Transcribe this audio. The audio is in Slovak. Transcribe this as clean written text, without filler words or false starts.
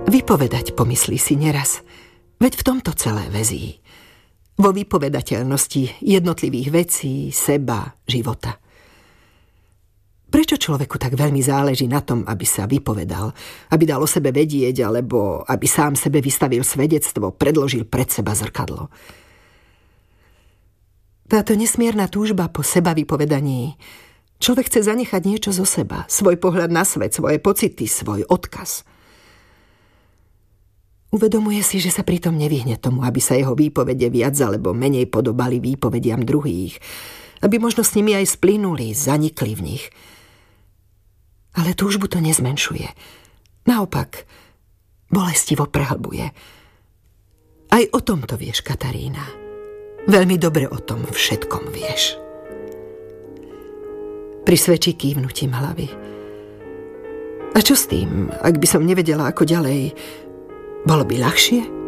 Vypovedať, pomyslí si neraz. Veď v tomto celé väzí. Vo vypovedateľnosti jednotlivých vecí, seba, života. Prečo človeku tak veľmi záleží na tom, aby sa vypovedal, aby dal o sebe vedieť, alebo aby sám sebe vystavil svedectvo, predložil pred seba zrkadlo? Táto nesmierna túžba po seba vypovedaní. Človek chce zanechať niečo zo seba, svoj pohľad na svet, svoje pocity, svoj odkaz. Uvedomuje si, že sa pritom nevyhne tomu, aby sa jeho výpovede viac alebo menej podobali výpovediam druhých, aby možno s nimi aj splynuli, zanikli v nich. Ale túžbu to nezmenšuje. Naopak, bolestivo prehlbuje. Aj o tomto vieš, Katarína. Veľmi dobre o tom všetkom vieš. Prisvedčí kývnutím hlavy. A čo s tým, ak by som nevedela, ako ďalej? Bolo by ľahšie?